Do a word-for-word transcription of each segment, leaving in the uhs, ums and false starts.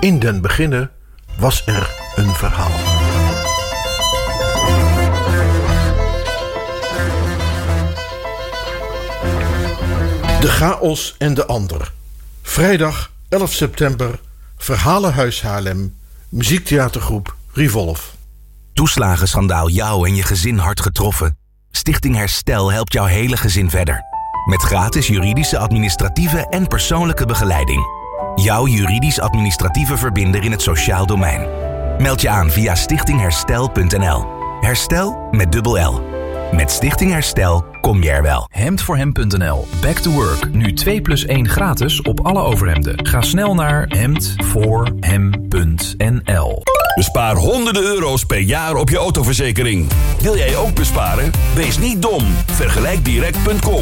In den beginne was er een verhaal. De chaos en de ander. Vrijdag elf september, Verhalenhuis Haarlem, muziektheatergroep Revolve. Toeslagenschandaal jou en je gezin hard getroffen? Stichting Herstel helpt jouw hele gezin verder. Met gratis juridische, administratieve en persoonlijke begeleiding. Jouw juridisch-administratieve verbinder in het sociaal domein. Meld je aan via stichting herstel punt n l. Herstel met dubbel L. Met Stichting Herstel kom je er wel. hemd voor hem punt n l. Back to work. Nu twee plus één gratis op alle overhemden. Ga snel naar hemd voor hem punt n l. Bespaar honderden euro's per jaar op je autoverzekering. Wil jij ook besparen? Wees niet dom. vergelijk direct punt com.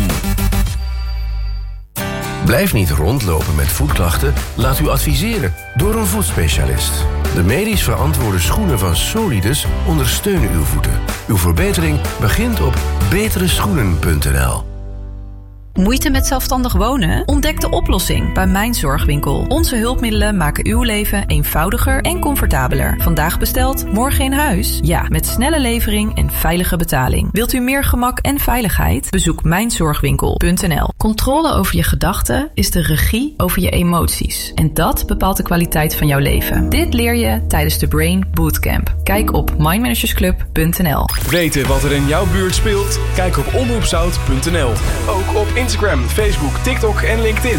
Blijf niet rondlopen met voetklachten. Laat u adviseren door een voetspecialist. De medisch verantwoorde schoenen van Solidus ondersteunen uw voeten. Uw verbetering begint op betere schoenen punt n l. Moeite met zelfstandig wonen? Ontdek de oplossing bij Mijn Zorgwinkel. Onze hulpmiddelen maken uw leven eenvoudiger en comfortabeler. Vandaag besteld, morgen in huis? Ja, met snelle levering en veilige betaling. Wilt u meer gemak en veiligheid? Bezoek mijn zorgwinkel punt n l. Controle over je gedachten is de regie over je emoties. En dat bepaalt de kwaliteit van jouw leven. Dit leer je tijdens de Brain Bootcamp. Kijk op mind managers club punt n l. Weten wat er in jouw buurt speelt? Kijk op omroep zout punt n l. Ook op Instagram, Facebook, TikTok en LinkedIn.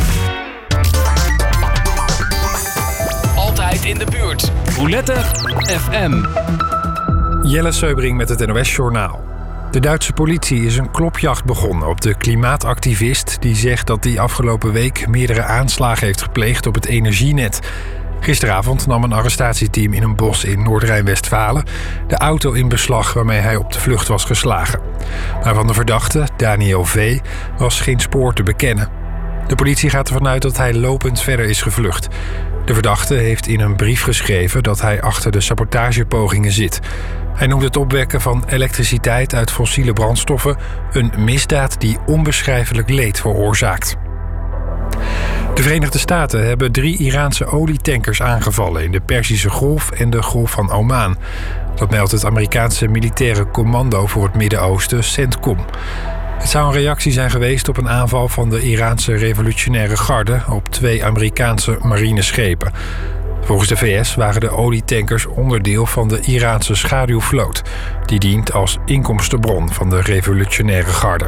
Altijd in de buurt. Roulette F M. Jelle Seubring met het N O S-journaal. De Duitse politie is een klopjacht begonnen op de klimaatactivist die zegt dat hij afgelopen week meerdere aanslagen heeft gepleegd op het energienet. Gisteravond nam een arrestatieteam in een bos in Noord-Rijn-Westfalen de auto in beslag waarmee hij op de vlucht was geslagen. Maar van de verdachte, Daniel V., was geen spoor te bekennen. De politie gaat ervan uit dat hij lopend verder is gevlucht. De verdachte heeft in een brief geschreven dat hij achter de sabotagepogingen zit. Hij noemt het opwekken van elektriciteit uit fossiele brandstoffen een misdaad die onbeschrijfelijk leed veroorzaakt. De Verenigde Staten hebben drie Iraanse olietankers aangevallen in de Perzische Golf en de Golf van Oman. Dat meldt het Amerikaanse militaire commando voor het Midden-Oosten, CENTCOM. Het zou een reactie zijn geweest op een aanval van de Iraanse revolutionaire garde op twee Amerikaanse marineschepen. Volgens de V S waren de olietankers onderdeel van de Iraanse schaduwvloot, die dient als inkomstenbron van de revolutionaire garde.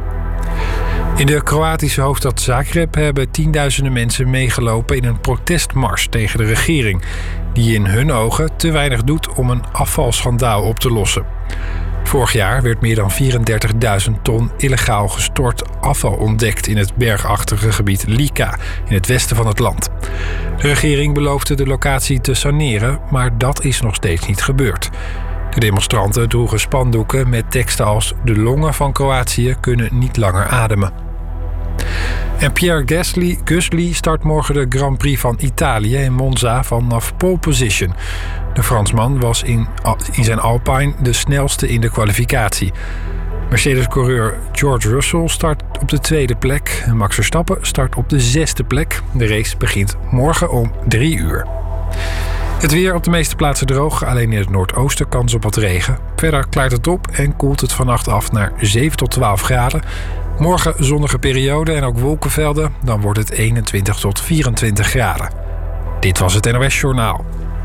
In de Kroatische hoofdstad Zagreb hebben tienduizenden mensen meegelopen in een protestmars tegen de regering, die in hun ogen te weinig doet om een afvalschandaal op te lossen. Vorig jaar werd meer dan vierendertigduizend ton illegaal gestort afval ontdekt in het bergachtige gebied Lika in het westen van het land. De regering beloofde de locatie te saneren, maar dat is nog steeds niet gebeurd. De demonstranten droegen spandoeken met teksten als "De longen van Kroatië kunnen niet langer ademen". En Pierre Gasly, Gasly start morgen de Grand Prix van Italië in Monza vanaf pole position. De Fransman was in, in zijn Alpine de snelste in de kwalificatie. Mercedes-coureur George Russell start op de tweede plek. En Max Verstappen start op de zesde plek. De race begint morgen om drie uur. Het weer op de meeste plaatsen droog, alleen in het noordoosten kans op wat regen. Verder klaart het op en koelt het vannacht af naar zeven tot twaalf graden. Morgen zonnige periode en ook wolkenvelden, dan wordt het eenentwintig tot vierentwintig graden. Dit was het N O S-journaal.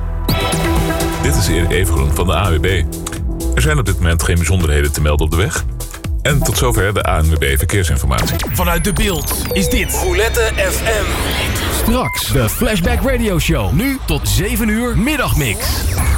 Dit is Erik Evengroen van de A N W B. Er zijn op dit moment geen bijzonderheden te melden op de weg. En tot zover de A N W B Verkeersinformatie. Vanuit de Beeld is dit Roulette F M. Straks de Flashback Radio Show. Nu tot zeven uur middagmix.